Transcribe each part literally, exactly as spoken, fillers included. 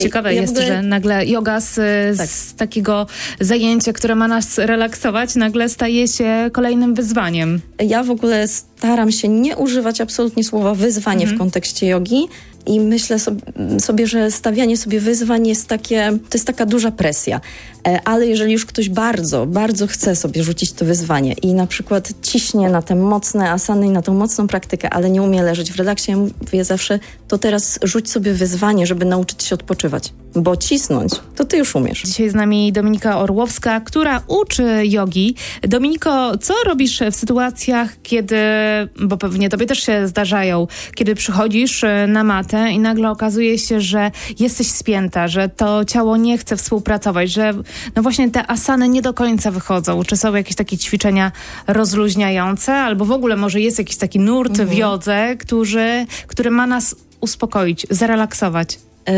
Ciekawe ja jest, ogóle... że nagle yoga z, tak. z takiego zajęcia, które ma nas relaksować, nagle staje się kolejnym wyzwaniem. Ja w ogóle staram się nie używać absolutnie słowa wyzwanie mhm. w kontekście jogi. I myślę sobie, sobie, że stawianie sobie wyzwań jest takie, to jest taka duża presja. Ale jeżeli już ktoś bardzo, bardzo chce sobie rzucić to wyzwanie i na przykład ciśnie na te mocne asany i na tą mocną praktykę, ale nie umie leżeć w relaksie, ja mówię zawsze, to teraz rzuć sobie wyzwanie, żeby nauczyć się odpoczywać. Bo cisnąć, to ty już umiesz. Dzisiaj z nami Dominika Orłowska, która uczy jogi. Dominiko, co robisz w sytuacjach, kiedy, bo pewnie tobie też się zdarzają, kiedy przychodzisz na matę i nagle okazuje się, że jesteś spięta, że to ciało nie chce współpracować, że no właśnie te asany nie do końca wychodzą. Czy są jakieś takie ćwiczenia rozluźniające, albo w ogóle może jest jakiś taki nurt mhm. w jodze, który, który ma nas uspokoić, zrelaksować?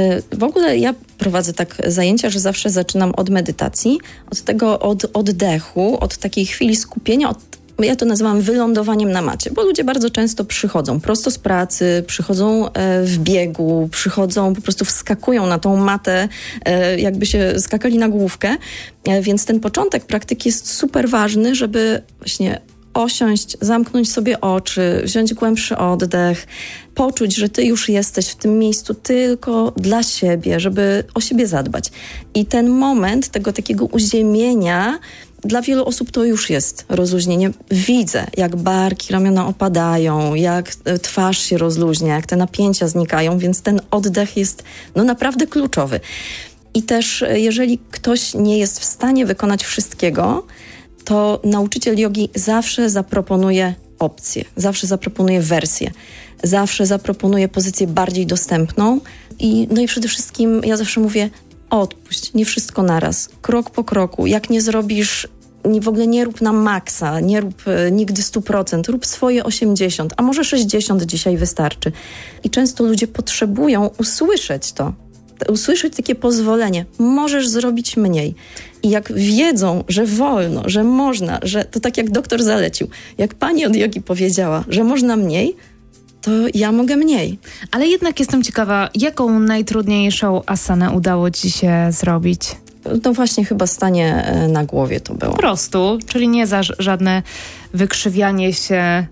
W ogóle ja prowadzę tak zajęcia, że zawsze zaczynam od medytacji, od tego od oddechu, od takiej chwili skupienia, od ja to nazywam wylądowaniem na macie, bo ludzie bardzo często przychodzą prosto z pracy, przychodzą w biegu, przychodzą, po prostu wskakują na tą matę, jakby się skakali na główkę, więc ten początek praktyki jest super ważny, żeby właśnie osiąść, zamknąć sobie oczy, wziąć głębszy oddech, poczuć, że ty już jesteś w tym miejscu tylko dla siebie, żeby o siebie zadbać. I ten moment tego takiego uziemienia, dla wielu osób to już jest rozluźnienie. Widzę, jak barki, ramiona opadają, jak twarz się rozluźnia, jak te napięcia znikają, więc ten oddech jest no naprawdę kluczowy. I też jeżeli ktoś nie jest w stanie wykonać wszystkiego, to nauczyciel jogi zawsze zaproponuje opcję, zawsze zaproponuje wersję, zawsze zaproponuje pozycję bardziej dostępną i no i przede wszystkim ja zawsze mówię, odpuść, nie wszystko naraz, krok po kroku. Jak nie zrobisz, nie, w ogóle nie rób na maksa, nie rób e, nigdy sto procent, rób swoje osiemdziesiąt, a może sześćdziesiąt dzisiaj wystarczy. I często ludzie potrzebują usłyszeć to, usłyszeć takie pozwolenie, możesz zrobić mniej. I jak wiedzą, że wolno, że można, że to tak jak doktor zalecił, jak pani od jogi powiedziała, że można mniej, to ja mogę mniej. Ale jednak jestem ciekawa, jaką najtrudniejszą asanę udało ci się zrobić? No właśnie chyba stanie na głowie to było. Po prostu, czyli nie za żadne wykrzywianie się.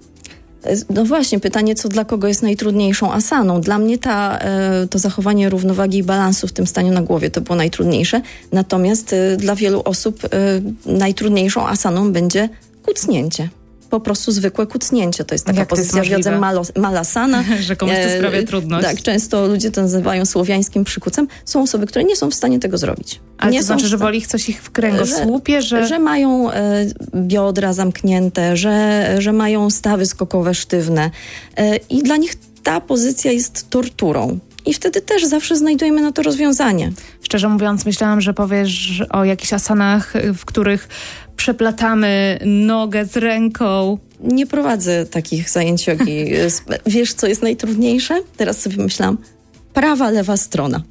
No właśnie, pytanie, co dla kogo jest najtrudniejszą asaną. Dla mnie ta, to zachowanie równowagi i balansu w tym staniu na głowie to było najtrudniejsze. Natomiast dla wielu osób najtrudniejszą asaną będzie kucnięcie. Po prostu zwykłe kucnięcie. To jest taka Jak pozycja w jodze malasana. Że komuś to sprawia trudność. Tak, często ludzie to nazywają słowiańskim przykucem. Są osoby, które nie są w stanie tego zrobić. Ale nie to znaczy, że boli coś ich w kręgosłupie? Że, że... że mają e, biodra zamknięte, że, że mają stawy skokowe sztywne. E, I dla nich ta pozycja jest torturą. I wtedy też zawsze znajdujemy na to rozwiązanie. Szczerze mówiąc, myślałam, że powiesz o jakichś asanach, w których przeplatamy nogę z ręką. Nie prowadzę takich zajęć jogi. Wiesz, co jest najtrudniejsze? Teraz sobie myślałam, prawa, lewa strona.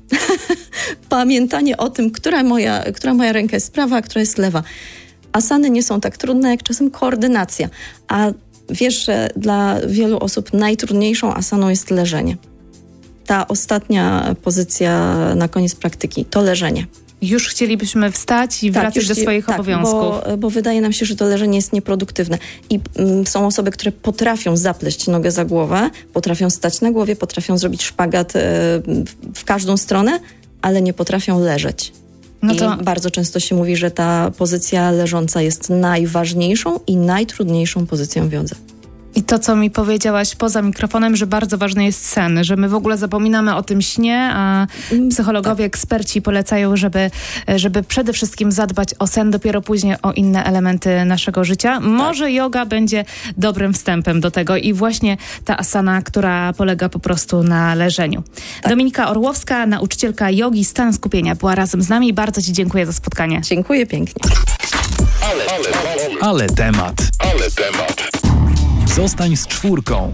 Pamiętanie o tym, która moja, która moja ręka jest prawa, a która jest lewa. Asany nie są tak trudne, jak czasem koordynacja. A wiesz, że dla wielu osób najtrudniejszą asaną jest leżenie. Ta ostatnia pozycja na koniec praktyki to leżenie. Już chcielibyśmy wstać i tak, wracać do swoich tak, obowiązków. Bo, bo wydaje nam się, że to leżenie jest nieproduktywne. I mm, są osoby, które potrafią zapleść nogę za głowę, potrafią stać na głowie, potrafią zrobić szpagat y, w każdą stronę, ale nie potrafią leżeć. No to... I bardzo często się mówi, że ta pozycja leżąca jest najważniejszą i najtrudniejszą pozycją w jodze. I to, co mi powiedziałaś poza mikrofonem, że bardzo ważny jest sen, że my w ogóle zapominamy o tym śnie, a psychologowie, tak. eksperci polecają, żeby, żeby przede wszystkim zadbać o sen, dopiero później o inne elementy naszego życia. Może tak. yoga będzie dobrym wstępem do tego i właśnie ta asana, która polega po prostu na leżeniu. Tak. Dominika Orłowska, nauczycielka jogi, stan skupienia, była razem z nami. Bardzo ci dziękuję za spotkanie. Dziękuję pięknie. Ale, ale, ale, ale temat. Ale temat. Zostań z czwórką.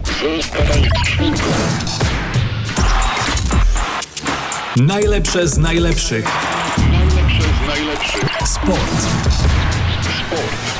Najlepsze z najlepszych. Najlepsze z najlepszych. Sport. Sport.